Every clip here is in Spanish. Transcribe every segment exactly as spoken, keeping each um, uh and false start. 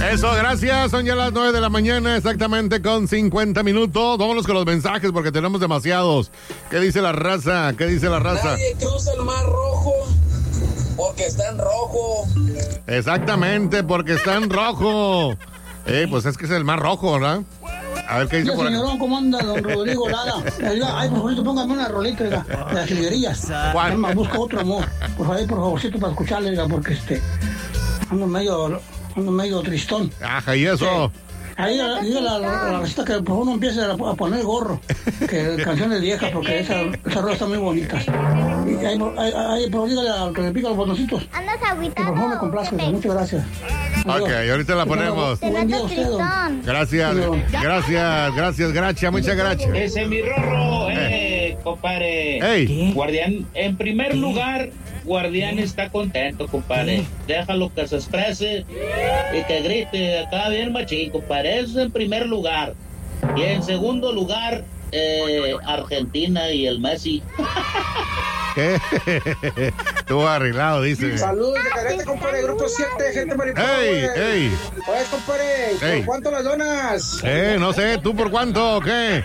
Eso, gracias. Son ya las nueve de la mañana, exactamente con cincuenta minutos. Vámonos con los mensajes porque tenemos demasiados. ¿Qué dice la raza? ¿Qué dice la raza? Nadie cruza el mar rojo porque está en rojo. Exactamente, porque está en rojo. Eh, pues es que es el mar rojo, ¿verdad? A ver qué dice Yo, por señorón, aquí. ¿cómo anda, don Rodrigo Lara? Oiga, ay, por favor, póngame una rolita, oiga, de las jilguerillas. ¿Cuál? Además, busco otro amor. Por favor, por favorcito, para escucharle, oiga, porque este... Ando medio... Ando medio tristón. Ajá, y eso. Ahí, diga la, la, la receta que por favor no empiece a, a poner gorro. Que canciones viejas, porque esa, esa rola está muy bonita. Y ahí, ahí, ahí por favor, dígale al que le pica los botoncitos. Andas Que agüitado. por favor me complazca, muchas gracias. Ok, ahorita la ponemos. Te Buen día a noto usted, don. tristón. Gracias, gracias, gracias, gracias, muchas gracias. Ese es mi Rorro, eh, compadre. Ey, Guardián, en primer lugar, Guardián está contento, compadre. Déjalo que se exprese y que grite acá bien machín, compadre. Eso en primer lugar. Y en segundo lugar, eh, Argentina y el Messi. ¿qué? Estuvo arreglado, dice. Saludos de Carete, compadre, grupo siete, gente mariposa. Ey, güey. ey, Oye, compadre, ¿por Ey. cuánto las donas? eh, no sé, ¿tú por cuánto o qué?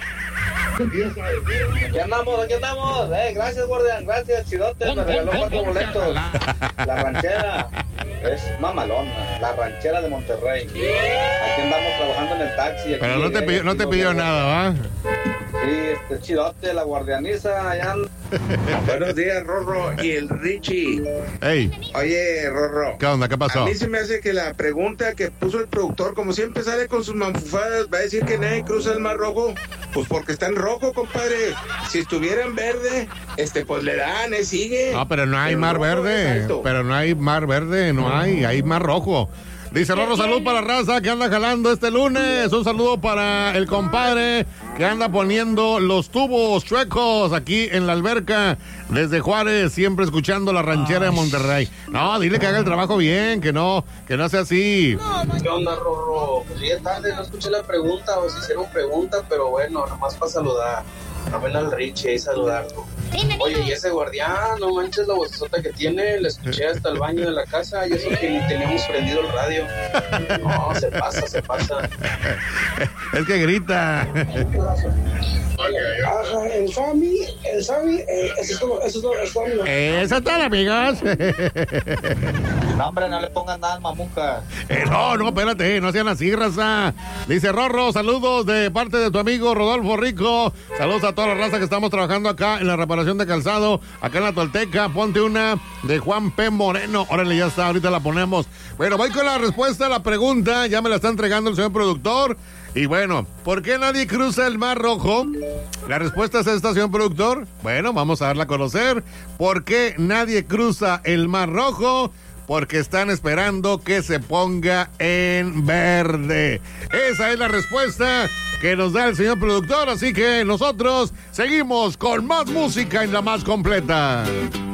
Aquí andamos, aquí andamos. Eh, gracias, Guardián, gracias, chidote. Me regaló cuatro boletos. La ranchera es mamalona, la ranchera de Monterrey. Aquí andamos trabajando en el taxi. Aquí Pero no te llegué, pidió, no aquí te nos pidió vemos. nada, ¿va? Sí, este chidote, la guardianiza, allá anda. Buenos días, Rorro y el Richie. Ey, Oye, Rorro. ¿qué onda? ¿Qué pasó? A mí se me hace que la pregunta que puso el productor, como siempre sale con sus manfufadas, va a decir que nadie cruza el mar rojo. Pues porque está en rojo, compadre. Si estuviera en verde, este, pues le dan, eh, sigue. No, pero no hay Pero mar rojo es verde. alto. Pero no hay mar verde, no hay, hay mar rojo. Dice Rorro, salud para la raza que anda jalando este lunes. Un saludo para el compadre que anda poniendo los tubos chuecos aquí en la alberca desde Juárez, siempre escuchando la ranchera de Monterrey. No, dile que haga el trabajo bien, que no, que no sea así. ¿Qué onda, Rorro? Pues ya tarde, no escuché la pregunta o si hicieron pregunta, pero bueno, nomás para saludar. También al Richie y saludarlo. Oye, y ese Guardián, no manches la vocesota que tiene, la escuché hasta el baño de la casa y eso que ni teníamos prendido el radio. No, se pasa, se pasa. Es que grita. Ajá, el Sammy, el Sammy, eh, eso es todo, eso es todo, eso es todo, amigo. Eso tal, amigos. No, hombre, no le pongan nada al mamuca. Eh, no, no, espérate, no sean así, raza. Dice Rorro, saludos de parte de tu amigo Rodolfo Rico. Saludos a toda la raza que estamos trabajando acá en la reparación de calzado, acá en la Tolteca. Ponte una de Juan P. Moreno. Órale, ya está, ahorita la ponemos. Bueno, voy con la respuesta a la pregunta. Ya me la está entregando el señor productor. Y bueno, ¿por qué nadie cruza el Mar Rojo? La respuesta es esta, señor productor. Bueno, vamos a darla a conocer. ¿Por qué nadie cruza el Mar Rojo? Porque están esperando que se ponga en verde. Esa es la respuesta que nos da el señor productor, así que nosotros seguimos con más música en la más completa.